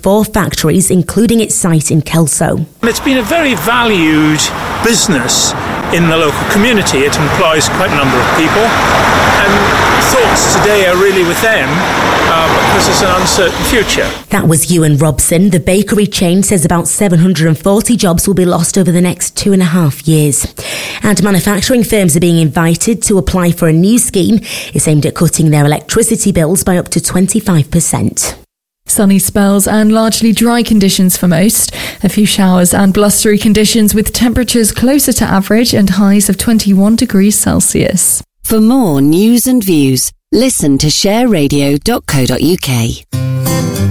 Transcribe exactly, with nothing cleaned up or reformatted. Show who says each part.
Speaker 1: four factories, including its site in Kelso.
Speaker 2: It's been a very valued business in the local community. It employs quite a number of people, and thoughts today are really with them uh, because it's an uncertain future.
Speaker 1: That was Ewan Robson. The bakery chain says about seven hundred forty jobs will be lost over the next two and a half years. And manufacturing firms are being invited to apply for a new scheme. It's aimed at cutting their electricity bills by up to twenty-five percent.
Speaker 3: Sunny spells and largely dry conditions for most. A few showers and blustery conditions with temperatures closer to average and highs of twenty-one degrees Celsius.
Speaker 4: For more news and views, listen to share radio dot co dot uk.